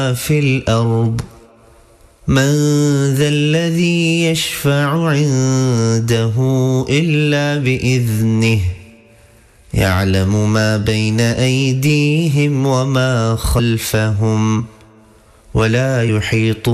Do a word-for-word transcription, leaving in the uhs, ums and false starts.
في الأرض من ذا الذي يشفع عنده إلا بإذنه يعلم ما بين أيديهم وما خلفهم ولا يحيطون